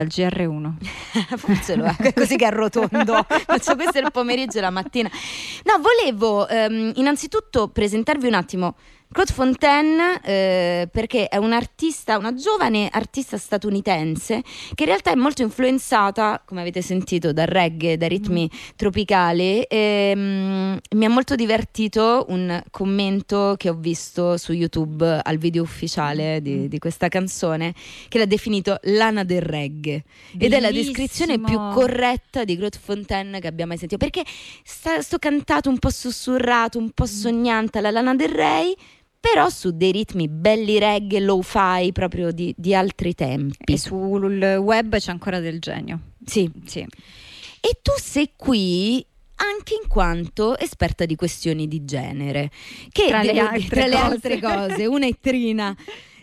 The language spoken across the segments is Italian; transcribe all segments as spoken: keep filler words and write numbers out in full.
al G R uno. Forse lo è, così che arrotondo. Faccio questo il pomeriggio e la mattina. No, volevo ehm, innanzitutto presentarvi un attimo Claude Fontaine, eh, perché è un artista, una giovane artista statunitense che in realtà è molto influenzata, come avete sentito, dal reggae, dai ritmi mm. tropicali. E, mm, mi ha molto divertito un commento che ho visto su YouTube al video ufficiale di, di questa canzone, che l'ha definito l'Ana del reggae. Bellissimo. Ed è la descrizione più corretta di Claude Fontaine che abbiamo mai sentito, perché sta, sto cantato un po' sussurrato, un po' sognante, la Lana del Rey, però su dei ritmi belli reggae, lo-fi, proprio di, di altri tempi. E sul web c'è ancora del genio. Sì. Sì. E tu sei qui anche in quanto esperta di questioni di genere, che tra le, de- altre, tra le cose. altre cose, una è trina.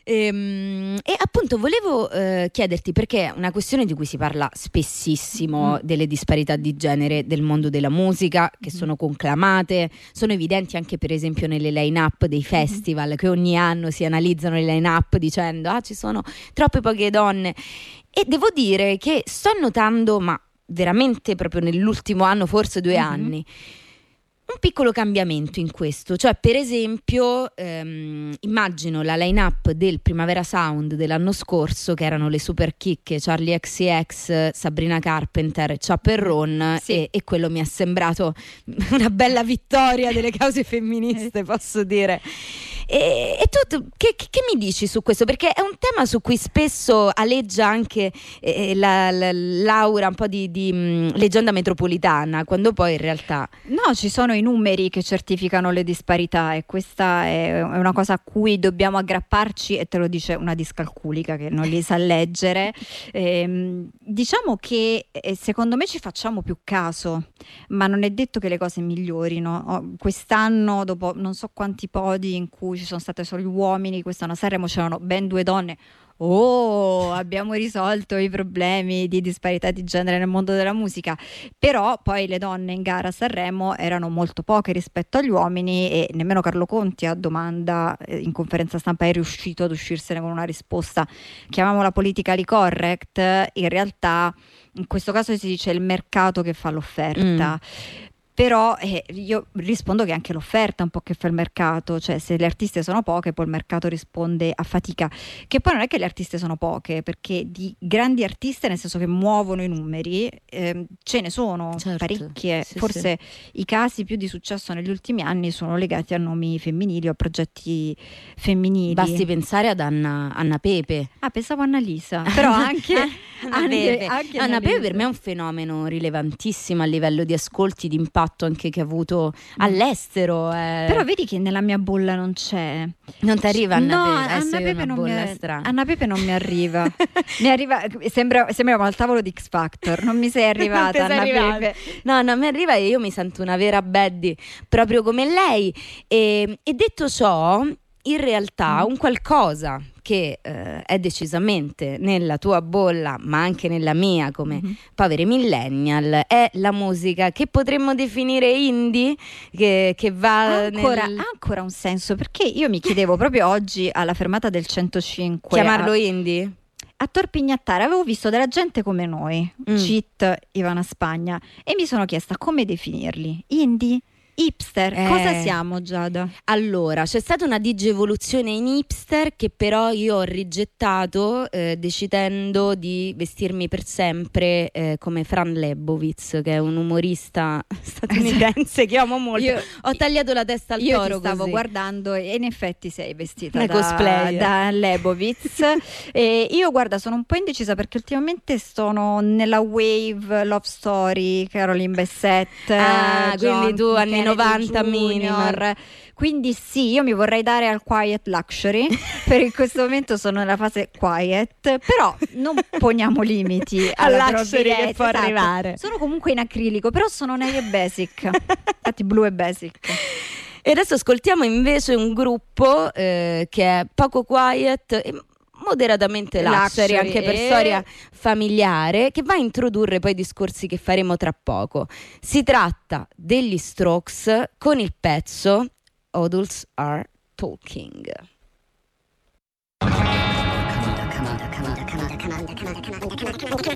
Ehm, e appunto volevo eh, chiederti, perché è una questione di cui si parla spessissimo, mm. delle disparità di genere del mondo della musica, che mm. sono conclamate, sono evidenti anche per esempio nelle line-up dei festival, mm. che ogni anno si analizzano le line-up dicendo ah, ci sono troppe poche donne. E devo dire che sto notando, ma veramente proprio nell'ultimo anno, forse due mm-hmm. anni, un piccolo cambiamento in questo. Cioè, per esempio, ehm, immagino la line-up del Primavera Sound dell'anno scorso, che erano le super chicche Charlie X C X, Sabrina Carpenter, Chappell Roan, sì. e, e quello mi è sembrato una bella vittoria delle cause femministe, posso dire. E, e tu, tu che, che mi dici su questo? Perché è un tema su cui spesso aleggia anche eh, la, la, l'aura un po' di, di mh, leggenda metropolitana, quando poi in realtà no, ci sono i numeri che certificano le disparità, e questa è una cosa a cui dobbiamo aggrapparci, e te lo dice una discalculica che non li sa leggere. Ehm, diciamo che eh, secondo me ci facciamo più caso, ma non è detto che le cose migliorino. Oh, quest'anno, dopo non so quanti podi in cui ci sono state solo gli uomini, quest'anno a Sanremo c'erano ben due donne. Oh, abbiamo risolto i problemi di disparità di genere nel mondo della musica. Però poi le donne in gara a Sanremo erano molto poche rispetto agli uomini, e nemmeno Carlo Conti a domanda eh, in conferenza stampa è riuscito ad uscirsene con una risposta, chiamiamola politically correct. In realtà in questo caso si dice il mercato che fa l'offerta. Mm. Però eh, io rispondo che anche l'offerta è un po' che fa il mercato, cioè se le artiste sono poche poi il mercato risponde a fatica, che poi non è che le artiste sono poche, perché di grandi artiste, nel senso che muovono i numeri, eh, ce ne sono certo. parecchie, sì, forse sì. I casi più di successo negli ultimi anni sono legati a nomi femminili o a progetti femminili. Basti pensare ad Anna, Anna Pepe. Ah, pensavo a Annalisa, però anche Anna, Anna Pepe. Anche Anna Pepe per me è un fenomeno rilevantissimo a livello di ascolti, di impatto anche che ha avuto all'estero. Eh. Però vedi che nella mia bolla non c'è. Non ti arriva Anna no, Pepe? Anna Pepe non mi è... Anna Pepe non mi arriva. mi arriva sembra, sembrava al tavolo di X Factor. Non mi sei arrivata, Anna Pepe. No, non mi arriva, e io mi sento una vera baddie proprio come lei. E, e detto ciò, in realtà un qualcosa che eh, è decisamente nella tua bolla, ma anche nella mia come mm-hmm. poveri millennial, è la musica che potremmo definire indie, che, che va ancora, nel... ha ancora un senso, perché io mi chiedevo proprio oggi alla fermata del centocinque chiamarlo a... indie? A Tor Pignattare avevo visto della gente come noi, mm. Cheat, Ivana Spagna, e mi sono chiesta come definirli. Indie? Hipster, eh, cosa siamo, Giada? Allora, c'è stata una digievoluzione in hipster che però io ho rigettato eh, decidendo di vestirmi per sempre eh, come Fran Lebowitz, che è un umorista statunitense che amo molto. Io, ho tagliato la testa al io toro ti stavo così. guardando e in effetti sei vestita una da, cosplay da Lebowitz. E io guarda sono un po' indecisa perché ultimamente sono nella wave love story, Caroline Bessette. Ah, John, quindi tu anni novanta minimum. Quindi sì, io mi vorrei dare al quiet luxury perché in questo momento sono nella fase quiet, però non poniamo limiti alla luxury che può esatto. arrivare. Sono comunque in acrilico, però sono navy e basic, infatti blu e basic. E adesso ascoltiamo invece un gruppo eh, che è poco quiet e moderatamente luxury, luxury anche per e... storia familiare, che va a introdurre poi discorsi che faremo tra poco. Si tratta degli Strokes con il pezzo Adults Are Talking.